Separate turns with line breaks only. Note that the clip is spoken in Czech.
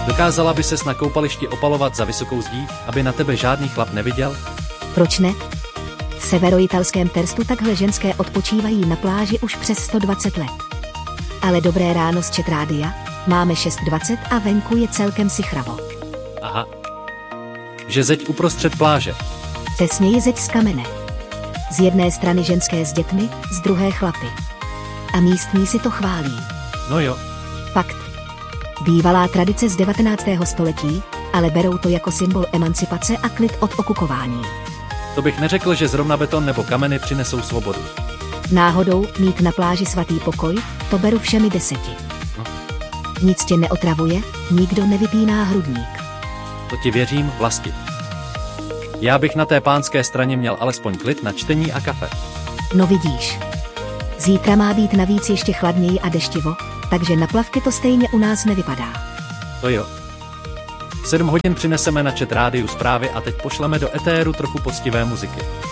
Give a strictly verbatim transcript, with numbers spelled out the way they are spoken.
Dokázala by ses na koupališti opalovat za vysokou zdí, aby na tebe žádný chlap neviděl?
Proč ne? V severoitalském Terstu takhle ženské odpočívají na pláži už přes sto dvacet let. Ale dobré ráno z Chat Rádia, máme šest dvacet a venku je celkem sichravo.
Aha. Že zeď uprostřed pláže.
Přesněji zeď z kamene. Z jedné strany ženské s dětmi, z druhé chlapy. A místní si to chválí.
No jo.
Fakt. Bývalá tradice z devatenáctého století, ale berou to jako symbol emancipace a klid od okukování.
To bych neřekl, že zrovna beton nebo kameny přinesou svobodu.
Náhodou mít na pláži svatý pokoj, to beru všemi deseti.
No.
Nic tě neotravuje, nikdo nevypíná hrudník.
To ti věřím, Vlasti. Já bych na té pánské straně měl alespoň klid na čtení a kafe.
No vidíš. Zítra má být navíc ještě chladněji a deštivo, takže na plavky to stejně u nás nevypadá.
To jo. Sedm hodin přineseme na Chat Rádiu zprávy a teď pošleme do etéru trochu poctivé muziky.